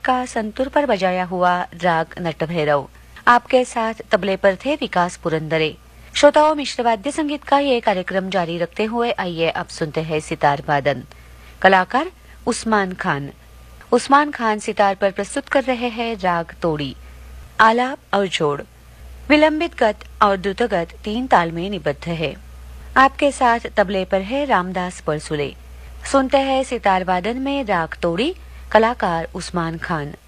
का संतूर पर बजाया हुआ राग नटभैरव। आपके साथ तबले पर थे विकास पुरंदरे। श्रोताओं, मिश्र वाद्य संगीत का ये कार्यक्रम जारी रखते हुए आइए अब सुनते हैं सितार वादन। कलाकार उस्मान खान। उस्मान खान सितार पर प्रस्तुत कर रहे हैं राग तोड़ी। आलाप और जोड़, विलंबित गत और द्रुतगत 3 ताल में निबद्ध है। आपके साथ तबले पर है रामदास परसुले। सुनते हैं सितार वादन में राग तोड़ी, कलाकार उस्मान खान।